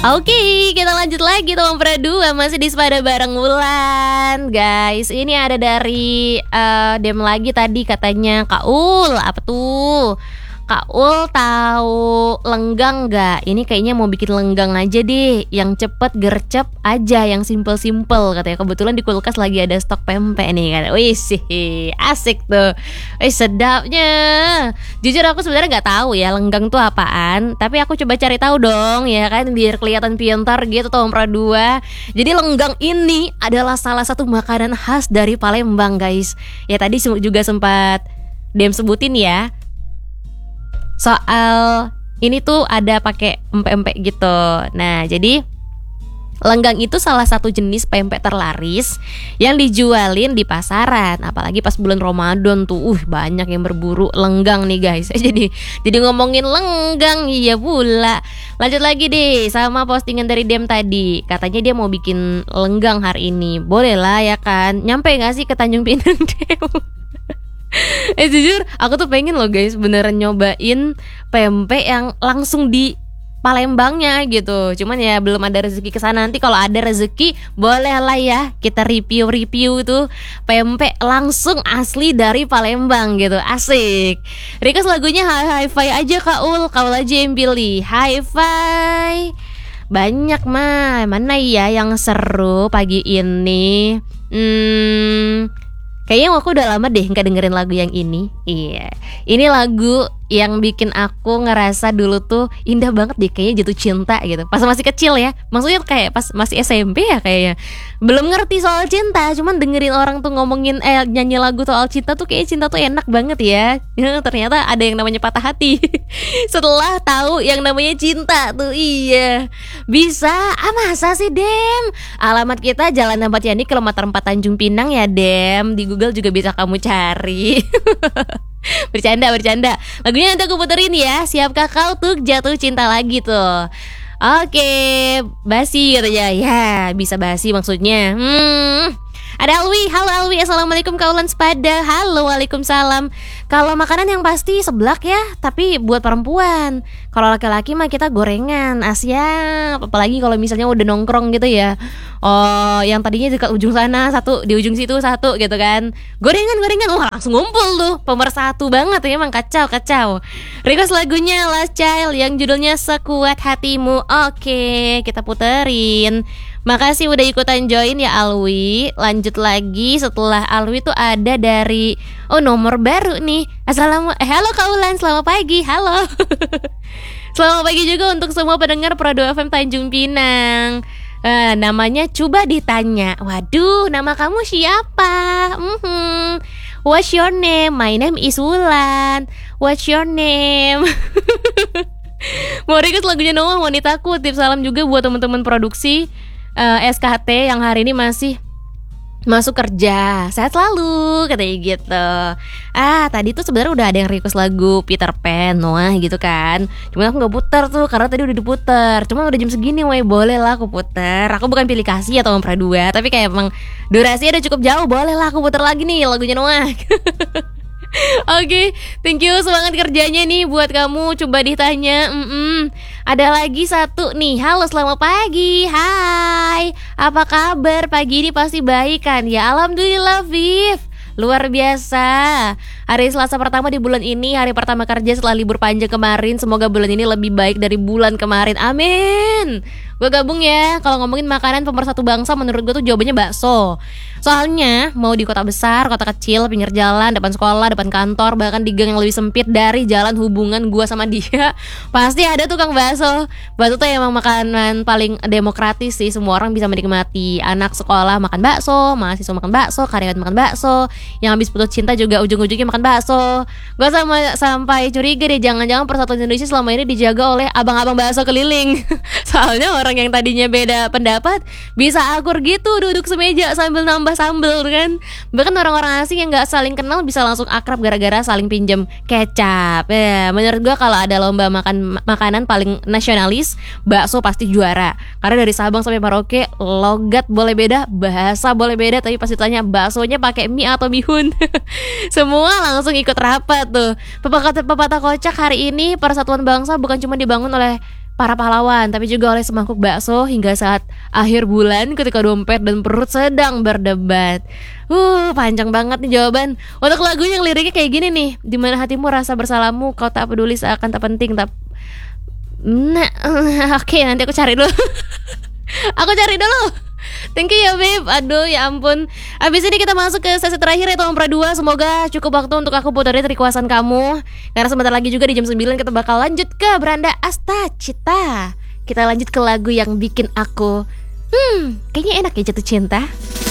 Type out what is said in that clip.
Oke, kita lanjut lagi teman Pradua, masih di Sepada bareng Wulan. Guys, ini ada dari DM lagi tadi katanya, Kak Ul, apa tuh? Kak Ul tahu lenggang nggak? Ini kayaknya mau bikin lenggang aja deh, yang cepet gercep aja, yang simple-simple katanya. Kebetulan di kulkas lagi ada stok pempek nih kan. Wih sih, asik tuh. Wih sedapnya. Jujur aku sebenarnya nggak tahu ya lenggang tuh apaan, tapi aku coba cari tahu dong ya kan, biar kelihatan pintar gitu tuh Pradua. Jadi lenggang ini adalah salah satu makanan khas dari Palembang guys. Ya tadi juga sempat DM sebutin ya. Soal ini tuh ada pakai empek-empek gitu. Nah, jadi lenggang itu salah satu jenis pempek terlaris yang dijualin di pasaran. Apalagi pas bulan Ramadan tuh, banyak yang berburu lenggang nih guys. Jadi ngomongin lenggang, iya pula. Lanjut lagi deh sama postingan dari Dem tadi. Katanya dia mau bikin lenggang hari ini. Boleh lah ya kan. Nyampe gak sih ke Tanjung Pinang Dem? Jujur aku tuh pengen loh guys beneran nyobain pempek yang langsung di Palembangnya gitu. Cuman ya belum ada rezeki kesana. Nanti kalau ada rezeki boleh lah ya kita review tuh pempek langsung asli dari Palembang gitu. Asik. Request lagunya Hi-Fi aja Kak Ul. Kau aja yang pilih Hi-Fi. Banyak mah. Mana ya yang seru pagi ini? Kayaknya aku udah lama deh nggak dengerin lagu yang ini. Iya, ini lagu yang bikin aku ngerasa dulu tuh indah banget deh, kayaknya jatuh cinta gitu. Pas masih kecil ya, maksudnya kayak pas masih SMP ya kayaknya. Belum ngerti soal cinta, cuman dengerin orang tuh ngomongin nyanyi lagu soal cinta tuh kayak cinta tuh enak banget ya. Ternyata ada yang namanya patah hati. Setelah tahu yang namanya cinta tuh, iya. Bisa, masa sih Dem? Alamat kita Jalan Ahmad Yani kilometer 4 Tanjung Pinang ya Dem. Di Google juga bisa kamu cari. Bercanda. Lagunya nanti aku puterin ya. Siapkah kau tuh jatuh cinta lagi tuh? Oke, basi katanya. Ya, bisa basi maksudnya. Ada Alwi, halo Alwi, assalamualaikum kaulan Sepada. Halo, waalaikumsalam. Kalau makanan yang pasti seblak ya, tapi buat perempuan. Kalau laki-laki mah kita gorengan, Asia. Apalagi kalau misalnya udah nongkrong gitu ya. Oh, yang tadinya dekat ujung sana satu, di ujung situ satu gitu kan. Gorengan, wah langsung ngumpul tuh. Pemersatu banget ya, emang kacau. Request lagunya Last Child yang judulnya Sekuat Hatimu. Oke, kita puterin. Makasih udah ikutan join ya Alwi. Lanjut lagi setelah Alwi tuh ada dari nomor baru nih. Halo Kak Ulan, selamat pagi. Halo. Selamat pagi juga untuk semua pendengar Pradua FM Tanjung Pinang. Namanya coba ditanya. Waduh, nama kamu siapa? What's your name? My name is Wulan. What's your name? Mau request lagunya Noah Wanitaku. Tips salam juga buat teman-teman produksi SKT yang hari ini masih masuk kerja. Sehat selalu katanya gitu. Tadi tuh sebenarnya udah ada yang request lagu Peter Pan, Noah gitu kan. Cuma aku gak puter tuh karena tadi udah diputer. Cuma udah jam segini, boleh lah aku puter. Aku bukan pilih kasih atau Pradua, tapi kayak emang durasinya udah cukup jauh. Boleh lah aku puter lagi nih lagunya Noah. Oke, thank you, semangat kerjanya nih buat kamu. Coba ditanya. Ada lagi satu nih. Halo, selamat pagi. Hai, apa kabar? Pagi ini pasti baik kan? Ya alhamdulillah Viv, luar biasa. Hari Selasa pertama di bulan ini, hari pertama kerja setelah libur panjang kemarin. Semoga bulan ini lebih baik dari bulan kemarin. Amin. Gue gabung ya. Kalau ngomongin makanan pemersatu bangsa, menurut gue tuh jawabannya bakso. Soalnya mau di kota besar, kota kecil, pinggir jalan, depan sekolah, depan kantor, bahkan di gang yang lebih sempit dari jalan hubungan gue sama dia, pasti ada tukang bakso. Bakso tuh emang makanan paling demokratis sih. Semua orang bisa menikmati. Anak sekolah makan bakso, mahasiswa makan bakso, karyawan makan bakso, yang habis putus cinta juga ujung-ujungnya makan bakso. Gue sampai curiga deh, jangan-jangan persatuan Indonesia selama ini dijaga oleh abang-abang bakso keliling. Soalnya orang yang tadinya beda pendapat bisa akur gitu, duduk semeja sambil nambah sambel kan. Bahkan orang-orang asing yang gak saling kenal bisa langsung akrab gara-gara saling pinjam kecap. Menurut gue kalau ada lomba makanan paling nasionalis, bakso pasti juara. Karena dari Sabang sampai Merauke, logat boleh beda, bahasa boleh beda, tapi pasti tanya baksonya pakai mie atau bihun. Semua langsung ikut rapat tuh. Pepatah kocak hari ini, persatuan bangsa bukan cuma dibangun oleh para pahlawan, tapi juga oleh semangkuk bakso hingga saat akhir bulan ketika dompet dan perut sedang berdebat. Panjang banget nih jawaban. Untuk lagu yang liriknya kayak gini nih, di mana hatimu rasa bersalahmu, kau tak peduli seakan tak penting, nah, oke, nanti aku cari dulu. Aku cari dulu. Thank you ya Beb. Aduh ya ampun. Abis ini kita masuk ke sesi terakhir ya Tolong Pra 2. Semoga cukup waktu untuk aku puterin requestan kamu. Karena sebentar lagi juga di jam 9 kita bakal lanjut ke Beranda Asta Cita. Kita lanjut ke lagu yang bikin aku kayaknya enak ya jatuh cinta.